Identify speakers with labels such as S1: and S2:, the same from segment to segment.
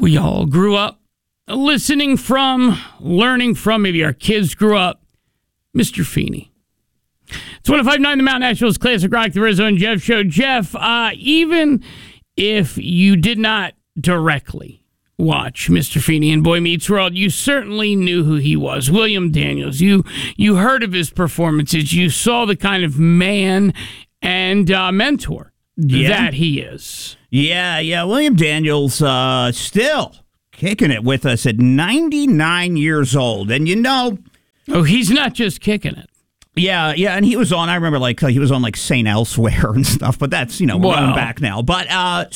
S1: we all grew up listening from, learning from, maybe our kids grew up, Mr. Feeney. It's 105.9 The Mountain Nationals Classic Rock, the Rizzo and Jeff Show. Jeff, even if you did not directly watch Mr. Feeney in Boy Meets World, you certainly knew who he was. William Daniels. You heard of his performances. You saw the kind of man and mentor that he is.
S2: Yeah. William Daniels still kicking it with us at 99 years old. And
S1: oh, he's not just kicking it.
S2: Yeah, and he was on, I remember, he was on, St. Elsewhere and stuff, but that's, we're going back now. But,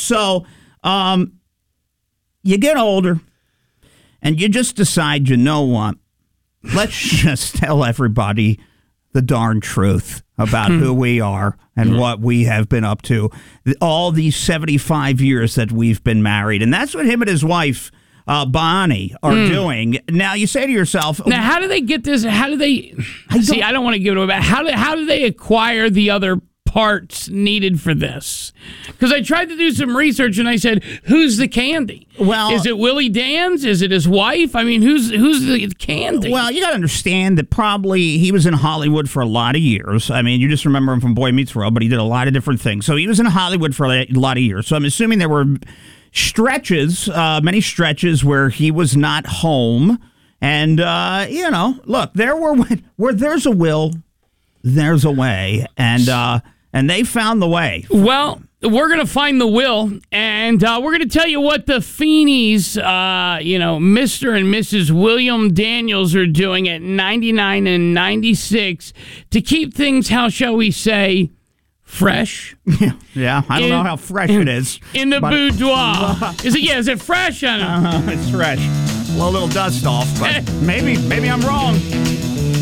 S2: you get older, and you just decide, you know what, let's just tell everybody the darn truth about who we are and what we have been up to all these 75 years that we've been married. And that's what him and his wife, Bonnie, are doing. Now, you say to yourself...
S1: Now, how do they get this? How do they... I don't want to give it away, but how do they acquire the other parts needed for this? Because I tried to do some research, and I said, who's the Candy? Well... Is it Willie Danz? Is it his wife? I mean, who's the Candy?
S2: Well, you got to understand that probably he was in Hollywood for a lot of years. I mean, you just remember him from Boy Meets World, but he did a lot of different things. So he was in Hollywood for a lot of years. So I'm assuming there were... many stretches where he was not home. And, look, where there's a will, there's a way. And they found the way.
S1: Well, we're going to find the will, and we're going to tell you what the Feenies, Mr. and Mrs. William Daniels are doing at 99 and 96 to keep things, how shall we say, fresh.
S2: Yeah. I don't know how fresh it is.
S1: In the boudoir. Is it fresh? I don't know.
S2: It's fresh. A little dust off, but maybe I'm wrong.